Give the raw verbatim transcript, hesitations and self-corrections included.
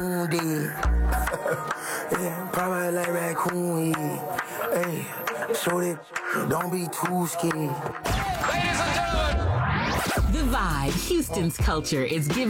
dead. Yeah, probably like raccoon head. Hey, show that, don't be too scared. Ladies and gentlemen, The Vibe, Houston's culture, is giving